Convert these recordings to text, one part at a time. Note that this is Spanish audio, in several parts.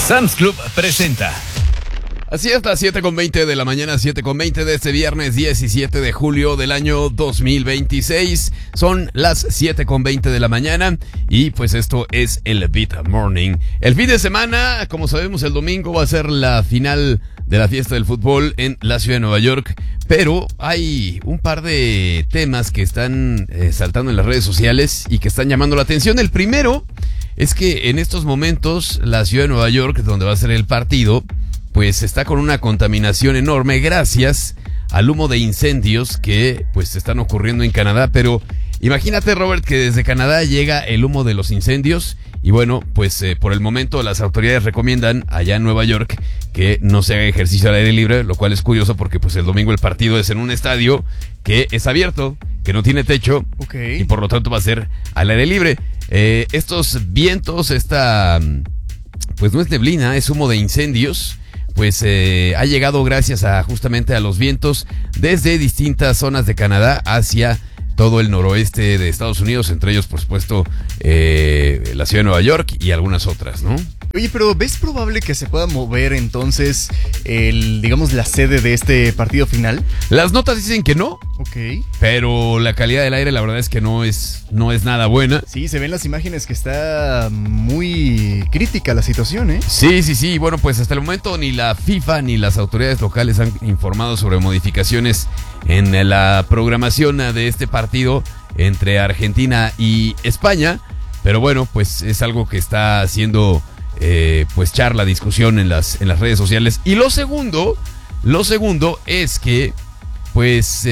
Sam's Club presenta. Así es, las 7:20 de la mañana, 7:20 de este viernes 17 de julio del año 2026. Son las 7:20 de la mañana y pues esto es el Beat Morning. El fin de semana, como sabemos, el domingo va a ser la final de la fiesta del fútbol en la ciudad de Nueva York. Pero hay un par de temas que están saltando en las redes sociales y que están llamando la atención. El primero es que en estos momentos la ciudad de Nueva York, donde va a ser el partido, pues está con una contaminación enorme gracias al humo de incendios que pues están ocurriendo en Canadá. Pero imagínate, Robert, que desde Canadá llega el humo de los incendios y bueno, pues por el momento las autoridades recomiendan allá en Nueva York que no se haga ejercicio al aire libre, lo cual es curioso porque pues el domingo el partido es en un estadio que es abierto, que no tiene techo, y por lo tanto va a ser al aire libre. Estos vientos, pues no es neblina, es humo de incendios, pues ha llegado gracias justamente a los vientos desde distintas zonas de Canadá hacia todo el noroeste de Estados Unidos, entre ellos por supuesto la ciudad de Nueva York y algunas otras, ¿no? Oye, pero ¿ves probable que se pueda mover entonces digamos, la sede de este partido final? Las notas dicen que no. Ok. Pero la calidad del aire la verdad es que no es nada buena. Sí, se ven las imágenes que está muy crítica la situación, ¿eh? Sí. Bueno, pues hasta el momento ni la FIFA ni las autoridades locales han informado sobre modificaciones en la programación de este partido entre Argentina y España. Pero bueno, pues es algo que está haciendo pues charla, discusión en las redes sociales. Y lo segundo es que pues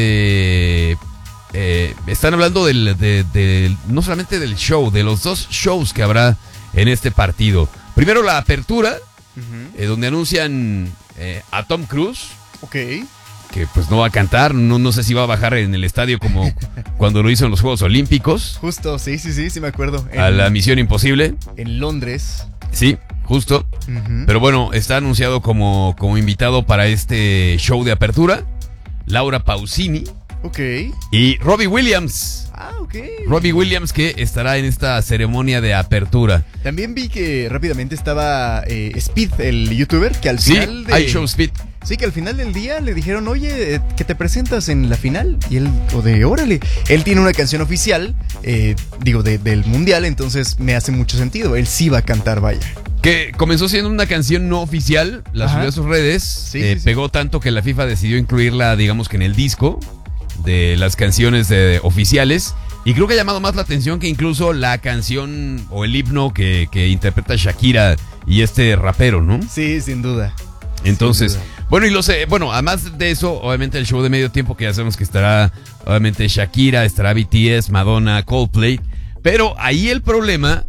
están hablando no solamente del show, de los dos shows que habrá en este partido. Primero la apertura, donde anuncian a Tom Cruise. Ok. Que pues no va a cantar, no sé si va a bajar en el estadio como cuando lo hizo en los Juegos Olímpicos. Justo, sí me acuerdo. A la Misión Imposible. En Londres. Sí, justo. Pero bueno, está anunciado como invitado para este show de apertura Laura Pausini. Ok. Y Robbie Williams. Ah, ok. Robbie Williams, que estará en esta ceremonia de apertura. También vi que rápidamente estaba Speed, el youtuber, que al final hay show Speed. Sí, que al final del día le dijeron, oye, que te presentas en la final. Y él, órale. Él tiene una canción oficial, del mundial, entonces me hace mucho sentido. Él sí va a cantar, vaya. Que comenzó siendo una canción no oficial, la subió a sus redes, sí. Pegó tanto que la FIFA decidió incluirla, digamos que en el disco de las canciones oficiales. Y creo que ha llamado más la atención que incluso la canción o el himno que interpreta Shakira y este rapero, ¿no? Sí, sin duda. Entonces, bueno, además de eso, obviamente el show de medio tiempo, que ya sabemos que estará, obviamente, Shakira, estará BTS, Madonna, Coldplay. Pero ahí el problema,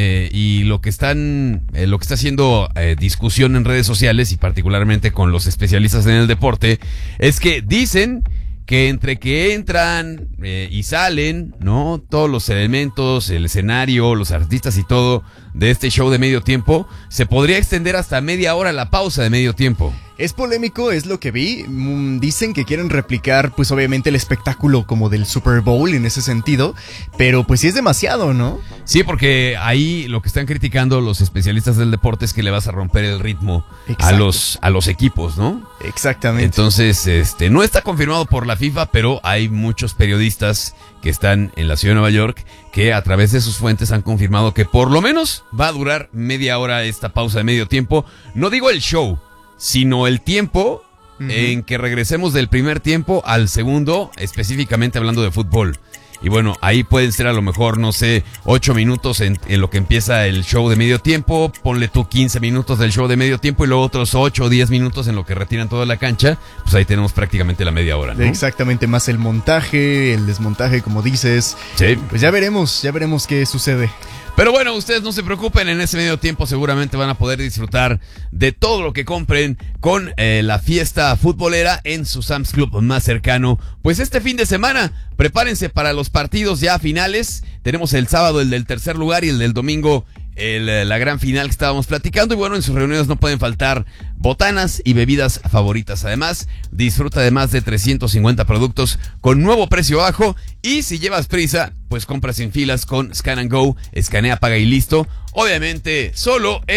y lo que está haciendo discusión en redes sociales, y particularmente con los especialistas en el deporte, es que dicen que entre que entran y salen, ¿no? Todos los elementos, el escenario, los artistas y todo de este show de medio tiempo, se podría extender hasta media hora la pausa de medio tiempo. Es polémico, es lo que vi. Dicen que quieren replicar, pues obviamente, el espectáculo como del Super Bowl en ese sentido. Pero pues sí es demasiado, ¿no? Sí, porque ahí lo que están criticando los especialistas del deporte es que le vas a romper el ritmo a los equipos, ¿no? Exactamente. Entonces, no está confirmado por la FIFA, pero hay muchos periodistas que están en la ciudad de Nueva York que a través de sus fuentes han confirmado que por lo menos va a durar media hora esta pausa de medio tiempo. No digo el show, sino el tiempo en que regresemos del primer tiempo al segundo, específicamente hablando de fútbol. Y bueno, ahí pueden ser a lo mejor, no sé, 8 minutos en lo que empieza el show de medio tiempo. Ponle tú 15 minutos del show de medio tiempo y luego otros 8 o 10 minutos en lo que retiran toda la cancha. Pues ahí tenemos prácticamente la media hora, ¿no? Exactamente, más el montaje, el desmontaje, como dices. Sí. Pues ya veremos qué sucede. Pero bueno, ustedes no se preocupen, en ese medio tiempo seguramente van a poder disfrutar de todo lo que compren con la fiesta futbolera en su Sam's Club más cercano. Pues este fin de semana, prepárense para los partidos ya finales. Tenemos el sábado el del tercer lugar y el del domingo la gran final que estábamos platicando. Y bueno, en sus reuniones no pueden faltar botanas y bebidas favoritas. Además, disfruta de más de 350 productos con nuevo precio bajo. Y si llevas prisa, pues compra sin filas con Scan and Go. Escanea, paga y listo. Obviamente, solo en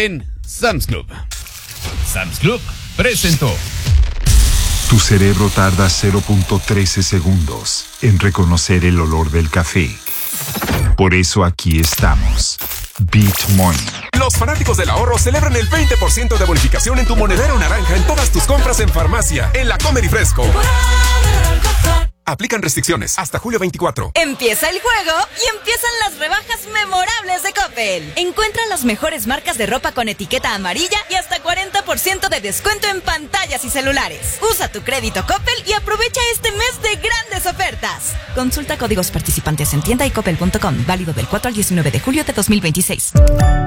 Sam's Club. Sam's Club presentó. Tu cerebro tarda 0.13 segundos en reconocer el olor del café. Por eso aquí estamos. Beat Morning. Los fanáticos del ahorro celebran el 20% de bonificación en tu monedero naranja en todas tus compras en farmacia, en la Comer y Fresco. Aplican restricciones hasta julio 24. Empieza el juego y empiezan las rebajas memorables de Coppel. Encuentra las mejores marcas de ropa con etiqueta amarilla y hasta 40% de descuento en pantallas y celulares. Usa tu crédito Coppel y aprovecha este mes de grandes ofertas. Consulta códigos participantes en tienda y coppel.com. Válido del 4 al 19 de julio de 2026.